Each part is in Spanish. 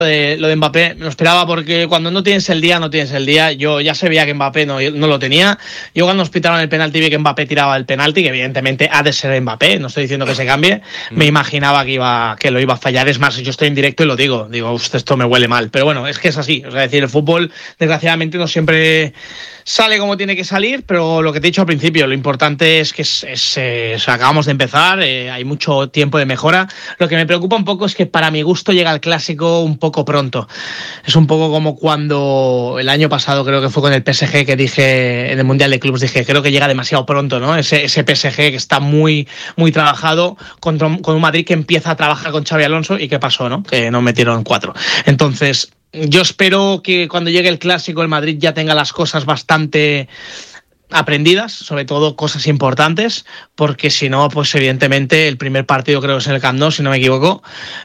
Lo de Mbappé, me lo esperaba porque cuando no tienes el día, no tienes el día. Yo ya sabía que Mbappé no lo tenía. Yo cuando nos pitaron el penalti vi que Mbappé tiraba el penalti, que evidentemente ha de ser Mbappé, no estoy diciendo que se cambie. Me imaginaba que lo iba a fallar. Es más, yo estoy en directo y lo digo, esto me huele mal. Pero bueno, es que es así. O sea, decir, el fútbol desgraciadamente no siempre sale como tiene que salir, pero lo que te he dicho al principio, lo importante es que acabamos de empezar, hay mucho tiempo de mejora. Lo que me preocupa un poco es que para mi gusto llega el clásico un poco pronto. Es un poco como cuando el año pasado, creo que fue con el PSG, que dije en el Mundial de Clubs, dije, creo que llega demasiado pronto, ¿no? Ese PSG que está muy, muy trabajado con un Madrid que empieza a trabajar con Xabi Alonso y ¿qué pasó, no? Que no metieron 4. Entonces, yo espero que cuando llegue el clásico el Madrid ya tenga las cosas bastante aprendidas, sobre todo cosas importantes, porque si no, pues evidentemente el primer partido creo que es en el Camp Nou, si no me equivoco,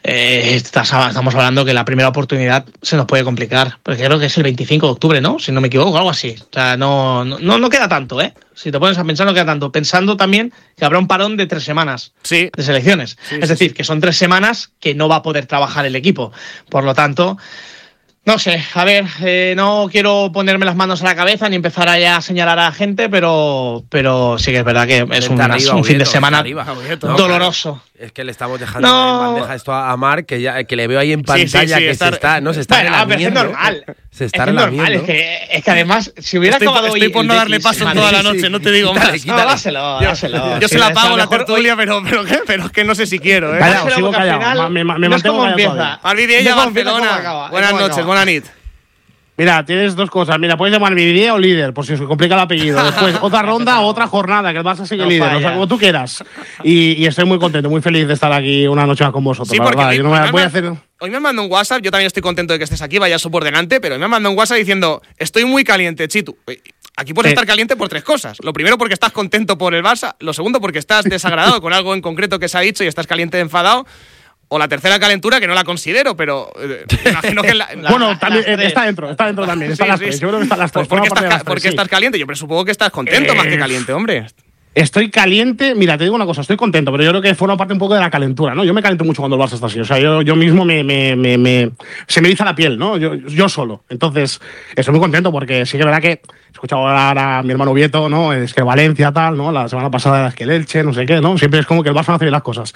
estamos hablando que la primera oportunidad se nos puede complicar, porque creo que es el 25 de octubre, ¿no? Si no me equivoco, algo así. O sea, no queda tanto, ¿eh? Si te pones a pensar, no queda tanto. Pensando también que habrá un parón de 3 semanas de selecciones. Sí, es decir, que son 3 semanas que no va a poder trabajar el equipo. Por lo tanto, no sé, a ver, no quiero ponerme las manos a la cabeza ni empezar a señalar a la gente, pero sí que es verdad que es un fin de semana doloroso. Es que le estamos dejando en bandeja esto a Marc, que le veo ahí en pantalla que se está relamiendo. Es normal. Se está relamiendo. Es que además, si hubiera acabado hoy... Estoy por no darle paso toda la noche, no te digo más. Dáselo. Yo se la pago la tertulia, pero es que no sé si quiero, ¿eh? Callado, sigo callado. Me mantengo callado. Albidiella, Barcelona. Buenas noches, buenas nit. Mira, tienes 2 cosas. Mira, puedes llamar Vivier o líder, por si se complica el apellido. Después, otra ronda o otra jornada, que el Barça sigue líder. O sea, como tú quieras. Y estoy muy contento, muy feliz de estar aquí una noche más con vosotros. Sí, porque hoy me mandado un WhatsApp. Yo también estoy contento de que estés aquí, vaya eso por delante, pero hoy me mandado un WhatsApp diciendo: estoy muy caliente, Chitu. Aquí puedes estar caliente por 3 cosas. Lo primero, porque estás contento por el Barça. Lo segundo, porque estás desagradado con algo en concreto que se ha dicho y estás caliente enfadado. O la tercera calentura, que no la considero, pero imagino que bueno, también está dentro también. Están las 3. Yo creo que están las 3. ¿Por qué estás caliente? Yo presupongo que estás contento más que caliente, hombre. Estoy caliente, mira, te digo una cosa, estoy contento, pero yo creo que forma parte un poco de la calentura, ¿no? Yo me caliento mucho cuando el Barça está así, o sea, yo mismo se me eriza la piel, ¿no? Yo solo. Entonces, estoy muy contento porque sí que es verdad que he escuchado ahora a mi hermano Vieto, ¿no? Es que Valencia tal, ¿no? La semana pasada era que el Elche, no sé qué, ¿no? Siempre es como que el Barça no hace bien las cosas.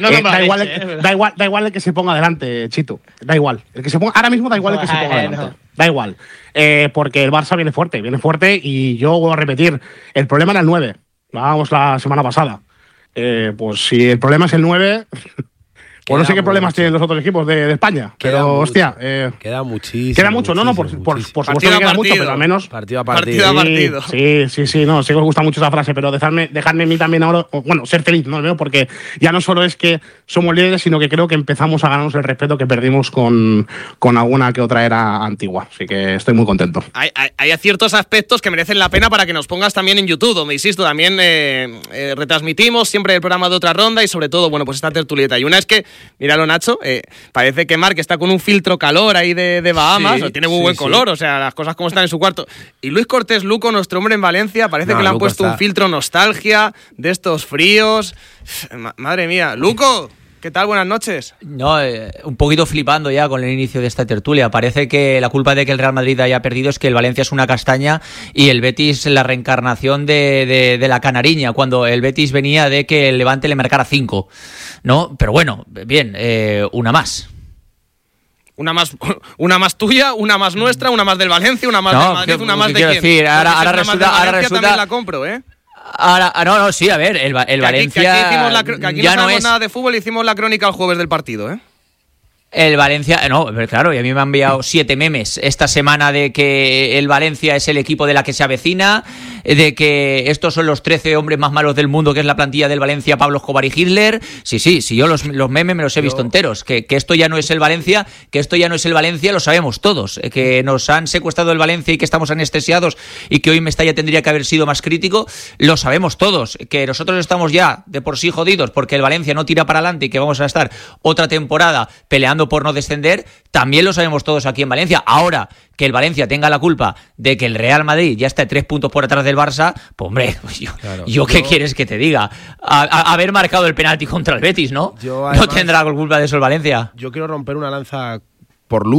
Da igual el que se ponga adelante, Chito. Da igual. El que se ponga, ahora mismo da igual el que se ponga adelante. Da igual. Porque el Barça viene fuerte y yo voy a repetir, el problema era el 9. Vamos la semana pasada. Pues si el problema es el 9, pues no sé qué problemas tienen los otros equipos de España. Pero, hostia. Queda muchísimo. Queda mucho, por supuesto que queda mucho, pero al menos. Partido a partido. Sí, no, sí que os gusta mucho esa frase, pero dejadme a mí también ahora, bueno, ser feliz, ¿no? Porque ya no solo es que somos líderes, sino que creo que empezamos a ganarnos el respeto que perdimos con alguna que otra era antigua. Así que estoy muy contento. Hay ciertos aspectos que merecen la pena para que nos pongas también en YouTube, donde, insisto, también retransmitimos siempre el programa de Otra Ronda y sobre todo, bueno, pues esta tertulieta. Y una es que, míralo, Nacho, parece que Marc está con un filtro calor ahí de Bahamas, tiene muy buen color, o sea, las cosas como están en su cuarto. Y Luis Cortés Luco, nuestro hombre en Valencia, parece que le han puesto un filtro nostalgia de estos fríos. Madre mía, Luco, ¿qué tal? Buenas noches. No, un poquito flipando ya con el inicio de esta tertulia. Parece que la culpa de que el Real Madrid haya perdido es que el Valencia es una castaña y el Betis la reencarnación de la canariña, cuando el Betis venía de que el Levante le marcara 5, ¿no? Pero bueno, bien, una más. Una más tuya, una más nuestra, una más del Valencia, una más del Madrid, una más de quién. Decir, ahora resulta también la compro, ¿eh? Ahora, sí, a ver, el Valencia. Aquí no sabemos nada de fútbol, hicimos la crónica el jueves del partido, ¿eh? El Valencia, no, claro, y a mí me han enviado 7 memes esta semana de que el Valencia es el equipo de la que se avecina, de que estos son los 13 hombres más malos del mundo, que es la plantilla del Valencia, Pablo Escobar y Hitler. Sí, yo los memes me los he visto enteros, que esto ya no es el Valencia, lo sabemos todos, que nos han secuestrado el Valencia y que estamos anestesiados y que hoy Mestalla tendría que haber sido más crítico, lo sabemos todos, que nosotros estamos ya de por sí jodidos porque el Valencia no tira para adelante y que vamos a estar otra temporada peleando por no descender, también lo sabemos todos aquí en Valencia. Ahora, que el Valencia tenga la culpa de que el Real Madrid ya está 3 puntos por atrás del Barça, pues hombre, yo ¿qué quieres que te diga? Haber marcado el penalti contra el Betis, ¿no? Además, no tendrá culpa de eso el Valencia. Yo quiero romper una lanza por